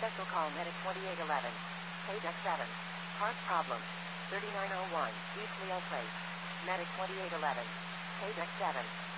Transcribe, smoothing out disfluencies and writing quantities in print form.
Special call Medic 2811. Page X7. Parts problem. 3901, East Leo Place. Medic 2811. Page X7.